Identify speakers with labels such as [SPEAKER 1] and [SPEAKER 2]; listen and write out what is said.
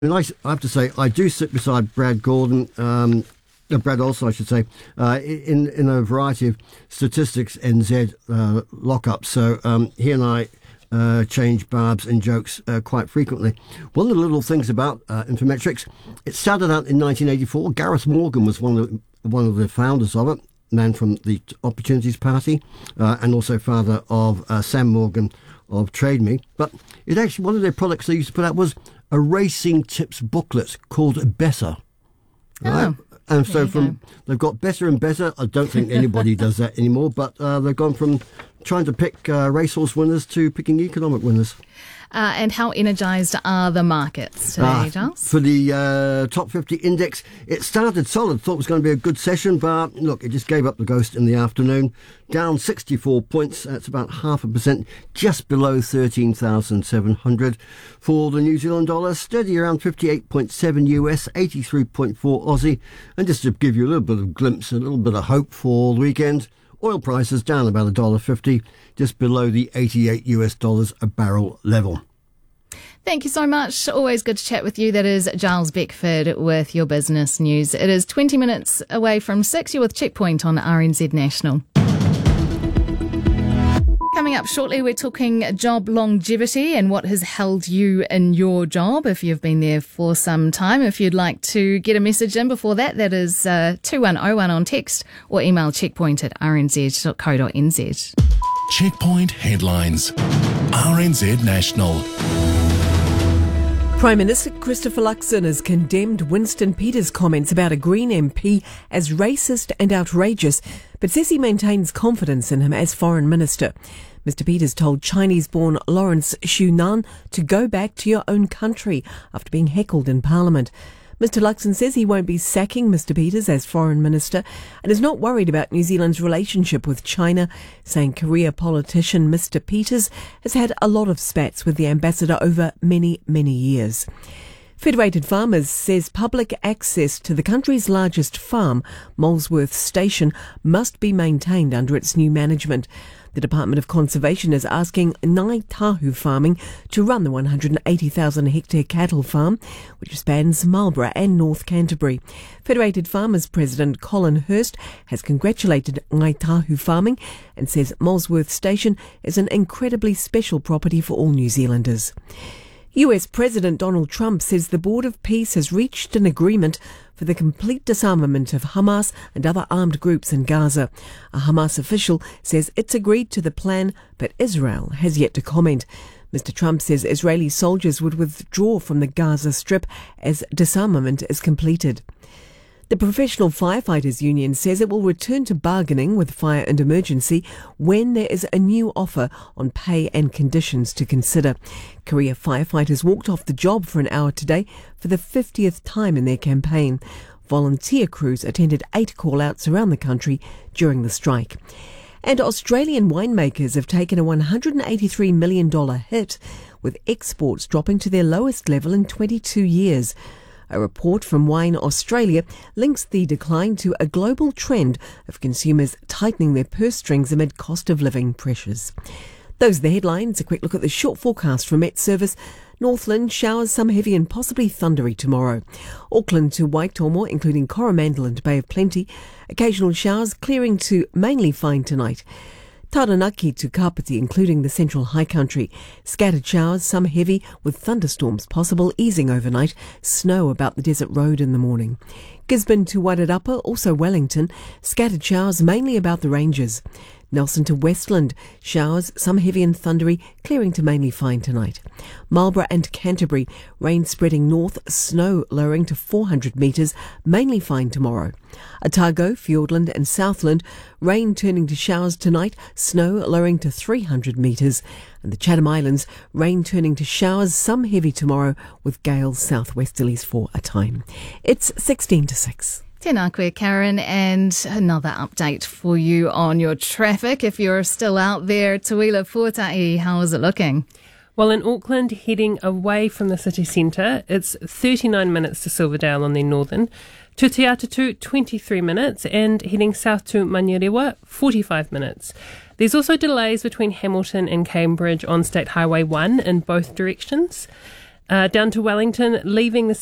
[SPEAKER 1] I have to say, I do sit beside Brad Gordon, Brad Olson, I should say, in a variety of statistics NZ lockups. So he and I change barbs and jokes quite frequently. One of the little things about Infometrics, it started out in 1984. Gareth Morgan was one of the founders of it, man from the Opportunities Party, and also father of Sam Morgan of Trade Me. But it actually, one of their products they used to put out was a racing tips booklet called Better. Right?
[SPEAKER 2] Oh.
[SPEAKER 1] And so they've got better and better. I don't think anybody does that anymore, but they've gone from trying to pick racehorse winners to picking economic winners.
[SPEAKER 2] And how energised are the markets today, Giles?
[SPEAKER 1] For the top 50 index, it started solid. Thought it was going to be a good session, but look, it just gave up the ghost in the afternoon. Down 64 points. That's about 0.5%, just below 13,700. For the New Zealand dollar, steady around 58.7 US, 83.4 Aussie. And just to give you a little bit of glimpse, a little bit of hope for the weekend, oil prices down about $1.50, just below the 88 US dollars a barrel level.
[SPEAKER 2] Thank you so much. Always good to chat with you. That is Giles Beckford with your business news. It is 20 minutes away from 6. You're with Checkpoint on RNZ National. Coming up shortly, we're talking job longevity and what has held you in your job if you've been there for some time. If you'd like to get a message in before that, that is 2101 on text or email checkpoint@rnz.co.nz.
[SPEAKER 3] Checkpoint headlines. RNZ National.
[SPEAKER 4] Prime Minister Christopher Luxon has condemned Winston Peters' comments about a Green MP as racist and outrageous, but says he maintains confidence in him as Foreign Minister. Mr. Peters told Chinese-born Lawrence Shunan to go back to your own country after being heckled in Parliament. Mr. Luxon says he won't be sacking Mr. Peters as Foreign Minister and is not worried about New Zealand's relationship with China, saying career politician Mr. Peters has had a lot of spats with the ambassador over many, many years. Federated Farmers says public access to the country's largest farm, Molesworth Station, must be maintained under its new management. The Department of Conservation is asking Ngāi Tahu Farming to run the 180,000 hectare cattle farm, which spans Marlborough and North Canterbury. Federated Farmers President Colin Hurst has congratulated Ngāi Tahu Farming and says Molesworth Station is an incredibly special property for all New Zealanders. US President Donald Trump says the Board of Peace has reached an agreement for the complete disarmament of Hamas and other armed groups in Gaza. A Hamas official says it's agreed to the plan, but Israel has yet to comment. Mr. Trump says Israeli soldiers would withdraw from the Gaza Strip as disarmament is completed. The Professional Firefighters Union says it will return to bargaining with Fire and Emergency when there is a new offer on pay and conditions to consider. Career firefighters walked off the job for an hour today for the 50th time in their campaign. Volunteer crews attended 8 call-outs around the country during the strike. And Australian winemakers have taken a $183 million hit, with exports dropping to their lowest level in 22 years. A report from Wine Australia links the decline to a global trend of consumers tightening their purse strings amid cost of living pressures. Those are the headlines. A quick look at the short forecast from Met Service. Northland, showers, some heavy and possibly thundery tomorrow. Auckland to Waitomo, including Coromandel and Bay of Plenty. Occasional showers, clearing to mainly fine tonight. Taranaki to Kapiti, including the central high country. Scattered showers, some heavy, with thunderstorms possible, easing overnight. Snow about the desert road in the morning. Gisborne to Wairarapa, also Wellington. Scattered showers, mainly about the ranges. Nelson to Westland, showers, some heavy and thundery, clearing to mainly fine tonight. Marlborough and Canterbury, rain spreading north, snow lowering to 400 metres, mainly fine tomorrow. Otago, Fiordland and Southland, rain turning to showers tonight, snow lowering to 300 metres. And the Chatham Islands, rain turning to showers, some heavy tomorrow, with gales southwesterlies for a time. It's 16 to 6.
[SPEAKER 2] Tēnā koe, Karen, and another update for you on your traffic. If you're still out there, Tuila Fuatai, how is it looking?
[SPEAKER 5] Well, in Auckland, heading away from the city centre, it's 39 minutes to Silverdale on the northern, to Te Atatu, 23 minutes, and heading south to Manurewa, 45 minutes. There's also delays between Hamilton and Cambridge on State Highway 1 in both directions. Down to Wellington, leaving the